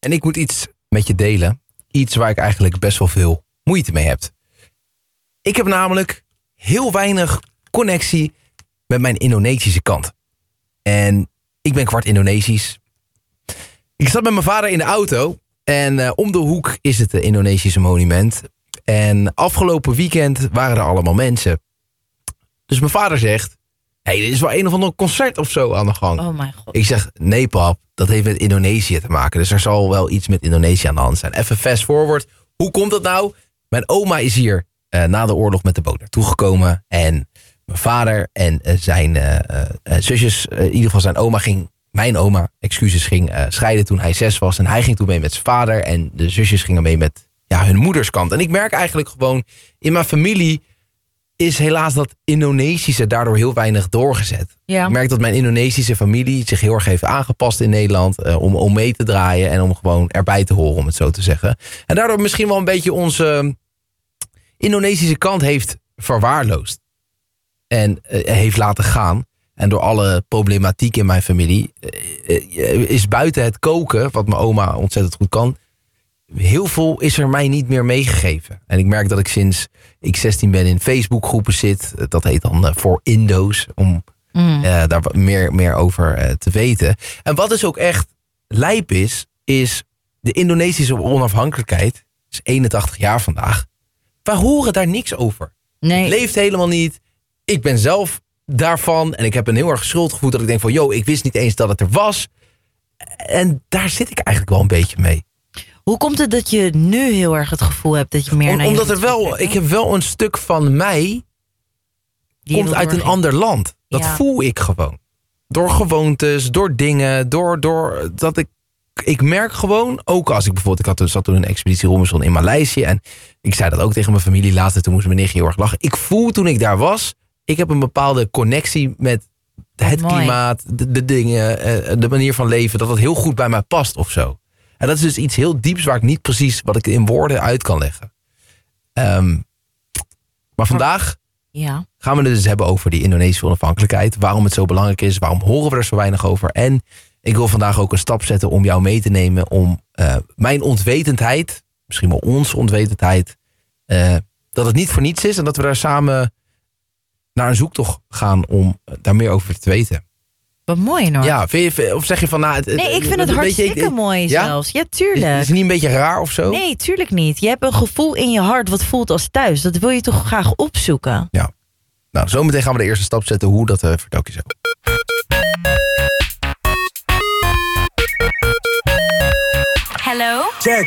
En ik moet iets met je delen. Iets waar ik eigenlijk best wel veel moeite mee heb. Ik heb namelijk heel weinig connectie met mijn Indonesische kant. En ik ben kwart Indonesisch. Ik zat met mijn vader in de auto. En om de hoek is het Indonesische monument. En afgelopen weekend waren er allemaal mensen. Dus mijn vader zegt... Hey, er is wel een of ander concert of zo aan de gang. Oh mijn god. Ik zeg, nee pap, dat heeft met Indonesië te maken. Dus er zal wel iets met Indonesië aan de hand zijn. Even fast forward. Hoe komt dat nou? Mijn oma is hier na de oorlog met de boot naartoe gekomen. En mijn vader en zijn zusjes, in ieder geval zijn oma mijn oma, ging scheiden toen hij 6 was. En hij ging toen mee met zijn vader. En de zusjes gingen mee met hun moederskant. En ik merk eigenlijk gewoon, in mijn familie is helaas dat Indonesische daardoor heel weinig doorgezet. Ja. Ik merk dat mijn Indonesische familie zich heel erg heeft aangepast in Nederland. Om mee te draaien en om gewoon erbij te horen, om het zo te zeggen. En daardoor misschien wel een beetje onze Indonesische kant heeft verwaarloosd. En heeft laten gaan. En door alle problematiek in mijn familie is buiten het koken, wat mijn oma ontzettend goed kan, heel veel is er mij niet meer meegegeven. En ik merk dat ik sinds ik 16 ben in Facebookgroepen zit. Dat heet dan voor Indo's. Om daar meer over te weten. En wat dus ook echt lijp is de Indonesische onafhankelijkheid. Is 81 jaar vandaag. Wij horen daar niks over. Nee. Het leeft helemaal niet. Ik ben zelf daarvan. En ik heb een heel erg schuldgevoel dat ik denk van, ik wist niet eens dat het er was. En daar zit ik eigenlijk wel een beetje mee. Hoe komt het dat je nu heel erg het gevoel hebt dat je meer naar omdat ik heb wel een stuk van mij die komt uit een ander land. Dat voel ik gewoon. Door gewoontes, door dingen, door dat ik merk gewoon, ook als ik bijvoorbeeld, zat toen een expeditie Robinson in Maleisië en ik zei dat ook tegen mijn familie laatst, toen moest mijn nichtje heel erg lachen. Ik voel toen ik daar was, ik heb een bepaalde connectie met het klimaat, de dingen, de manier van leven, dat het heel goed bij mij past of zo. En dat is dus iets heel dieps waar ik niet precies wat ik in woorden uit kan leggen. Maar vandaag gaan we het dus hebben over die Indonesische onafhankelijkheid. Waarom het zo belangrijk is. Waarom horen we er zo weinig over. En ik wil vandaag ook een stap zetten om jou mee te nemen. Om mijn onwetendheid, misschien wel onze onwetendheid. Dat het niet voor niets is. En dat we daar samen naar een zoektocht gaan om daar meer over te weten. Wat mooi, Noor. Ja, of zeg je van... nee, ik vind het hartstikke mooi zelfs. Ja, tuurlijk. Is het niet een beetje raar of zo? Nee, tuurlijk niet. Je hebt een gevoel in je hart wat voelt als thuis. Dat wil je toch graag opzoeken? Ja. Nou, zometeen gaan we de eerste stap zetten. Hoe, dat vertel ik je zo. Hello? Check.